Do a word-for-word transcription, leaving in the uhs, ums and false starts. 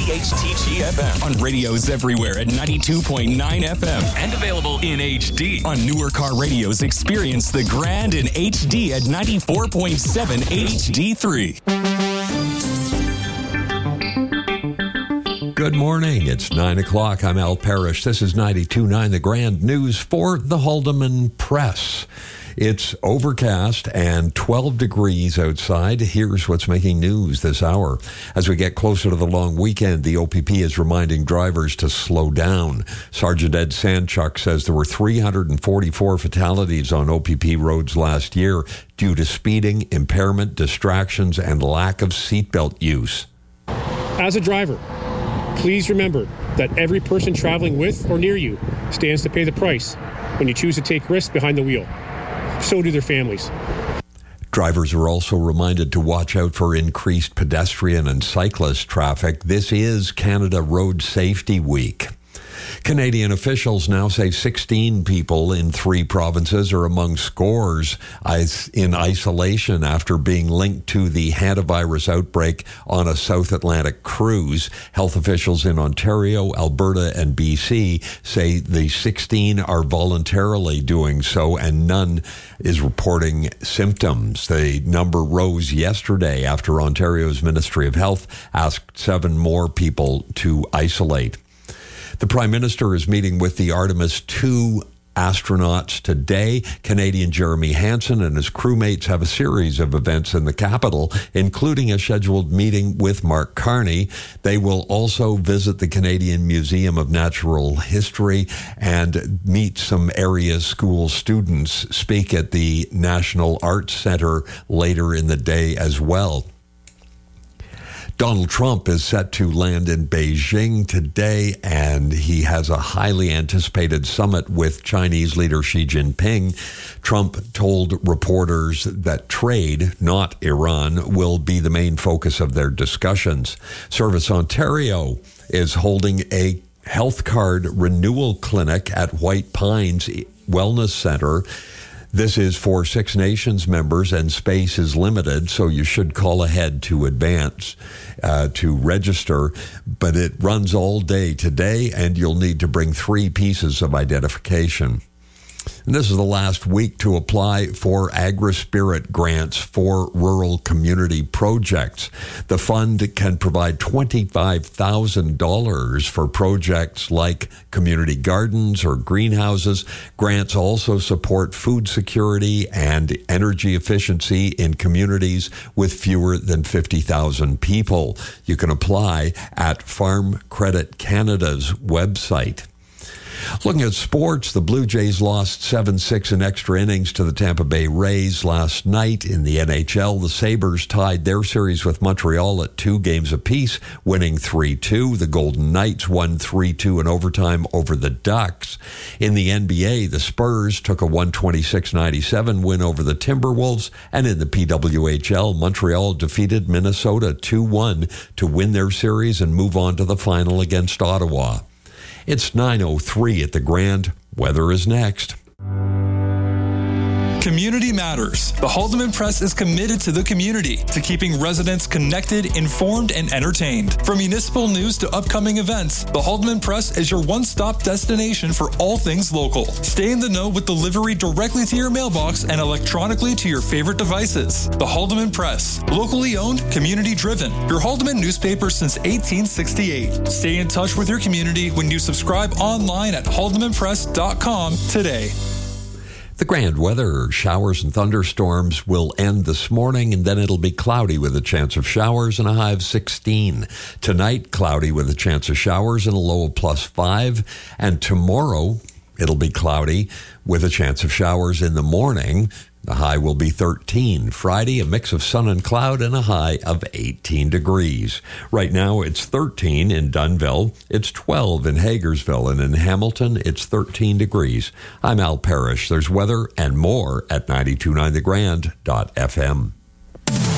H T G F M on radios everywhere at ninety-two point nine F M and available in H D on newer car radios. Experience the Grand in H D at ninety-four point seven H D three. Good morning. It's nine o'clock. I'm Al Parrish. This is ninety-two point nine The Grand News for the Haldeman Press. It's overcast and twelve degrees outside. Here's what's making news this hour. As we get closer to the long weekend, the O P P is reminding drivers to slow down. Sergeant Ed Sanchuk says there were three hundred forty-four fatalities on O P P roads last year due to speeding, impairment, distractions, and lack of seatbelt use. As a driver, please remember that every person traveling with or near you stands to pay the price when you choose to take risks behind the wheel. So do their families. Drivers are also reminded to watch out for increased pedestrian and cyclist traffic. This is Canada Road Safety Week. Canadian officials now say sixteen people in three provinces are among scores in isolation after being linked to the hantavirus outbreak on a South Atlantic cruise. Health officials in Ontario, Alberta, and B C say the sixteen are voluntarily doing so and none is reporting symptoms. The number rose yesterday after Ontario's Ministry of Health asked seven more people to isolate. The Prime Minister is meeting with the Artemis two astronauts today. Canadian Jeremy Hansen and his crewmates have a series of events in the capital, including a scheduled meeting with Mark Carney. They will also visit the Canadian Museum of Natural History and meet some area school students, speak at the National Arts Centre later in the day as well. Donald Trump is set to land in Beijing today, and he has a highly anticipated summit with Chinese leader Xi Jinping. Trump told reporters that trade, not Iran, will be the main focus of their discussions. Service Ontario is holding a health card renewal clinic at White Pines Wellness Centre. This is for Six Nations members and space is limited, so you should call ahead to advance uh, to register. But it runs all day today, and you'll need to bring three pieces of identification. And this is the last week to apply for AgriSpirit grants for rural community projects. The fund can provide twenty-five thousand dollars for projects like community gardens or greenhouses. Grants also support food security and energy efficiency in communities with fewer than fifty thousand people. You can apply at Farm Credit Canada's website. Looking at sports, the Blue Jays lost seven six in extra innings to the Tampa Bay Rays last night. In the N H L, the Sabres tied their series with Montreal at two games apiece, winning three two. The Golden Knights won three two in overtime over the Ducks. In the N B A, the Spurs took a one twenty-six ninety-seven win over the Timberwolves. And in the P W H L, Montreal defeated Minnesota two one to win their series and move on to the final against Ottawa. It's nine oh three at the Grand. Weather is next. Community matters. The Haldeman Press is committed to the community, to keeping residents connected, informed, and entertained. From municipal news to upcoming events, the Haldeman Press is your one-stop destination for all things local. Stay in the know with delivery directly to your mailbox and electronically to your favorite devices. The Haldeman Press, locally owned, community-driven. Your Haldeman newspaper since eighteen sixty-eight. Stay in touch with your community when you subscribe online at haldeman press dot com today. The Grand weather, showers and thunderstorms will end this morning, and then it'll be cloudy with a chance of showers and a high of sixteen. Tonight, cloudy with a chance of showers and a low of plus five. And tomorrow, it'll be cloudy with a chance of showers in the morning. The high will be thirteen. Friday, a mix of sun and cloud and a high of eighteen degrees. Right now, it's thirteen in Dunnville. It's twelve in Hagersville. And in Hamilton, it's thirteen degrees. I'm Al Parrish. There's weather and more at ninety-two point nine the grand dot f m.